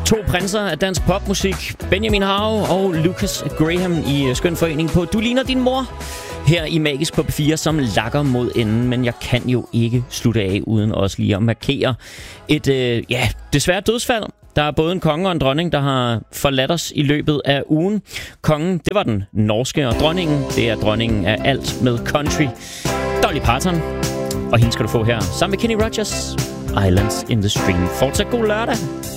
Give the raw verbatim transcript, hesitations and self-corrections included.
To prinser af dansk popmusik, Benjamin Hav og Lucas Graham i skøn forening på Du ligner din mor her i Magisk på P fire, som lakker mod enden. Men jeg kan jo ikke slutte af uden også lige at markere et øh, ja, desværre dødsfald. Der er både en konge og en dronning, der har forladt os i løbet af ugen. Kongen, det var den norske, og dronningen, det er dronningen af alt med country, Dolly Parton. Og hende skal du få her sammen med Kenny Rogers, Islands in the Stream. Fortsat god lørdag.